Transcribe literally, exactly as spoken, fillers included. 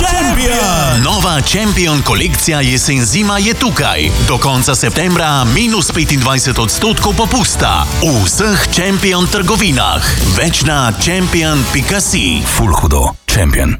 Champion! Nova Champion kolekcija jesen-zima je tukaj. Do konca septembra minus petindvajset odstotkov popusta. V vseh Champion trgovinah. Več na champion pika si. Ful hudo. Champion.